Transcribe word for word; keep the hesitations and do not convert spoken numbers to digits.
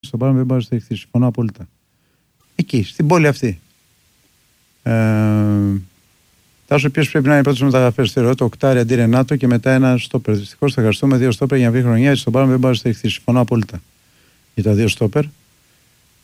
Στον Πάρμα δεν μπορεί να στηριχθεί. Συμφωνώ απόλυτα. Εκεί, στην πόλη αυτή. Ε, Τάσο, ποιος πρέπει να είναι πρώτος μεταγραφές? Θεωρώ το Οκτάρι αντί Ρενάτο και μετά ένα στόπερ. Δυστυχώς θα χρειαστούμε δύο στόπερ για να βγει χρονιά. Στον Πάρμα δεν μπορεί να στηριχθεί. Συμφωνώ απόλυτα. Για τα δύο στόπερ.